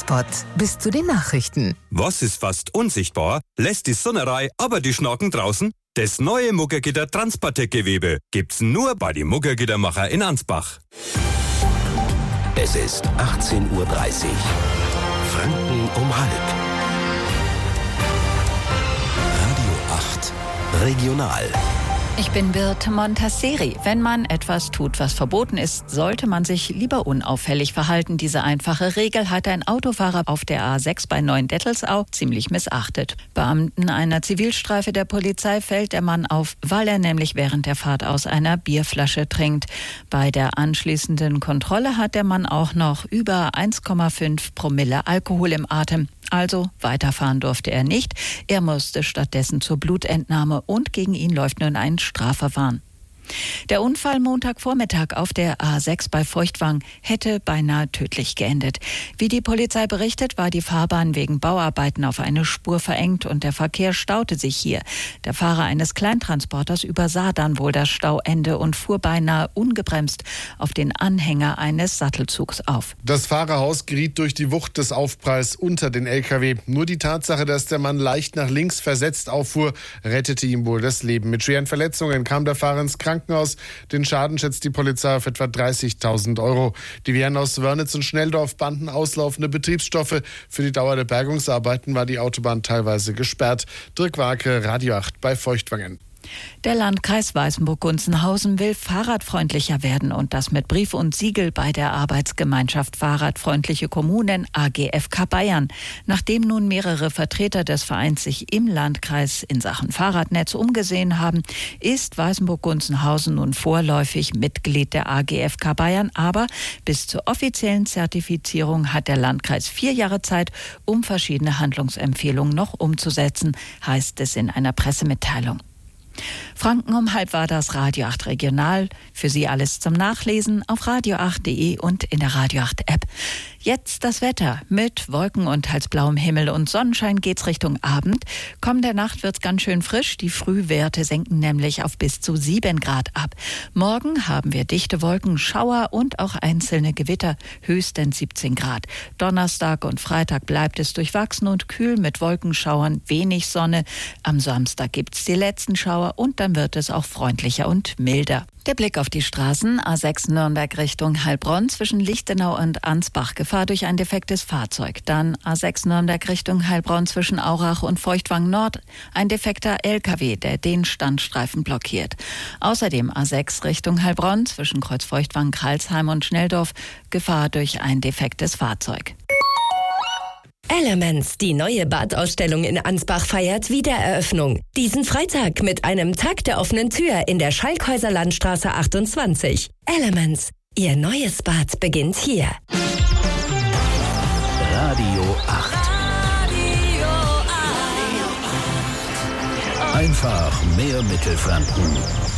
Werbespot bis zu den Nachrichten. Was ist fast unsichtbar, lässt die Sonnerei, aber die Schnaken draußen? Das neue Muggergitter Transpartec-Gewebe gibt's nur bei den Muggergittermacher in Ansbach. Es ist 18:30 Uhr. Franken um halb. Radio 8 Regional. Ich bin Birte Montasseri. Wenn man etwas tut, was verboten ist, sollte man sich lieber unauffällig verhalten. Diese einfache Regel hat ein Autofahrer auf der A6 bei Neuendettelsau ziemlich missachtet. Beamten einer Zivilstreife der Polizei fällt der Mann auf, weil er nämlich während der Fahrt aus einer Bierflasche trinkt. Bei der anschließenden Kontrolle hat der Mann auch noch über 1,5 Promille Alkohol im Atem. Also weiterfahren durfte er nicht. Er musste stattdessen zur Blutentnahme und gegen ihn läuft nun ein Strafverfahren. Der Unfall Montagvormittag auf der A6 bei Feuchtwang hätte beinahe tödlich geendet. Wie die Polizei berichtet, war die Fahrbahn wegen Bauarbeiten auf eine Spur verengt und der Verkehr staute sich hier. Der Fahrer eines Kleintransporters übersah dann wohl das Stauende und fuhr beinahe ungebremst auf den Anhänger eines Sattelzugs auf. Das Fahrerhaus geriet durch die Wucht des Aufpralls unter den LKW. Nur die Tatsache, dass der Mann leicht nach links versetzt auffuhr, rettete ihm wohl das Leben. Mit schweren Verletzungen kam der Fahrer ins Krankenhaus. Den Schaden schätzt die Polizei auf etwa 30.000 Euro. Die Wehren aus Wörnitz und Schnelldorf banden auslaufende Betriebsstoffe. Für die Dauer der Bergungsarbeiten war die Autobahn teilweise gesperrt. Dirk Warke, Radio 8 bei Feuchtwangen. Der Landkreis Weißenburg-Gunzenhausen will fahrradfreundlicher werden und das mit Brief und Siegel bei der Arbeitsgemeinschaft Fahrradfreundliche Kommunen AGFK Bayern. Nachdem nun mehrere Vertreter des Vereins sich im Landkreis in Sachen Fahrradnetz umgesehen haben, ist Weißenburg-Gunzenhausen nun vorläufig Mitglied der AGFK Bayern. Aber bis zur offiziellen Zertifizierung hat der Landkreis 4 Jahre Zeit, um verschiedene Handlungsempfehlungen noch umzusetzen, heißt es in einer Pressemitteilung. Franken um halb war das Radio 8 Regional. Für Sie alles zum Nachlesen auf radio8.de und in der Radio 8 App. Jetzt das Wetter. Mit Wolken und teils blauem Himmel und Sonnenschein geht's Richtung Abend. Kommende Nacht wird's ganz schön frisch. Die Frühwerte senken nämlich auf bis zu 7 Grad ab. Morgen haben wir dichte Wolken, Schauer und auch einzelne Gewitter, höchstens 17 Grad. Donnerstag und Freitag bleibt es durchwachsen und kühl mit Wolkenschauern, wenig Sonne. Am Samstag gibt's die letzten Schauer und dann wird es auch freundlicher und milder. Der Blick auf die Straßen. A6 Nürnberg Richtung Heilbronn zwischen Lichtenau und Ansbach. Gefahr durch ein defektes Fahrzeug. Dann A6 Nürnberg Richtung Heilbronn zwischen Aurach und Feuchtwang Nord. Ein defekter LKW, der den Standstreifen blockiert. Außerdem A6 Richtung Heilbronn zwischen Kreuz Feuchtwang, Kralsheim und Schnelldorf. Gefahr durch ein defektes Fahrzeug. Elements, die neue Badausstellung in Ansbach feiert Wiedereröffnung. Diesen Freitag mit einem Tag der offenen Tür in der Schalkhäuser Landstraße 28. Elements, Ihr neues Bad beginnt hier. Radio 8. Einfach mehr Mittelfranken.